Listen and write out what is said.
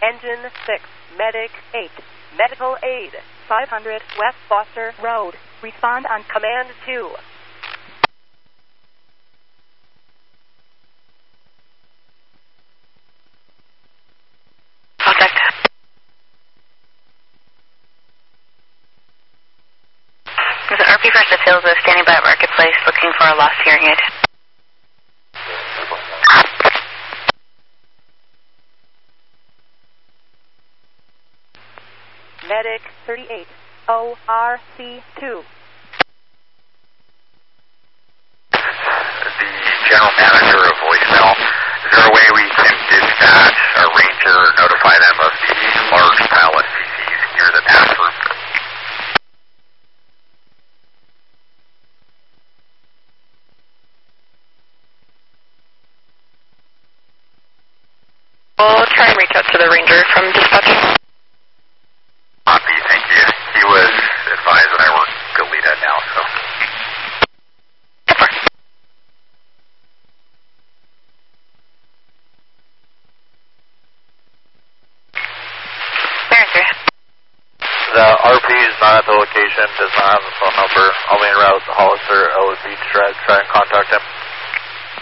Engine 6, Medic 8, Medical Aid, 500 West Foster Road. Respond on Command 2. Contact. There's an RP First Hills standing by at Marketplace looking for a lost hearing aid. Medic 38, ORC2. The general manager of voicemail, is there a way we can dispatch a ranger or notify them of the large pile of CCs near the bathroom? We'll try and reach out to the ranger from dispatch. Copy, thank you. He was advised that I work Goleta now, so. The RP is not at the location, does not have a phone number. Only en route to Hollister, OSB to try and contact him.